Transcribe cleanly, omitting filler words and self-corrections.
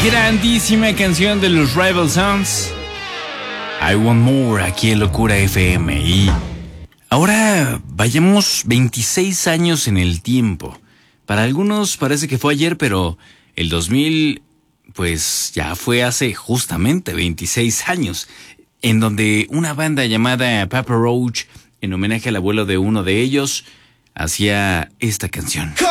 Grandísima canción de los Rival Sons. I Want More, aquí en Locura FM. Y ahora vayamos 26 años en el tiempo. Para algunos parece que fue ayer, pero el 2000, pues ya fue hace justamente 26 años, en donde una banda llamada Papa Roach, en homenaje al abuelo de uno de ellos, hacía esta canción.